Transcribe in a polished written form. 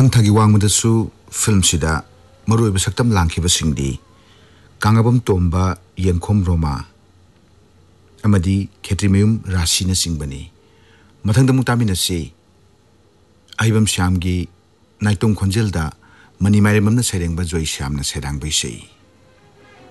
हिरांग थागी वांगमदसु film सिदा मरुइब सक्तम लांखिबसिंगदी कांगाबम तोंबा यंखोम Roma अमदी खेत्रिमयुम राशिना सिंगबनी मथंगदमु तामिनसे अहिबम श्यामगी नाइतों खोंजेलदा money माइरेममना सेरेंगबा जोई श्यामना सेरांग बैसई।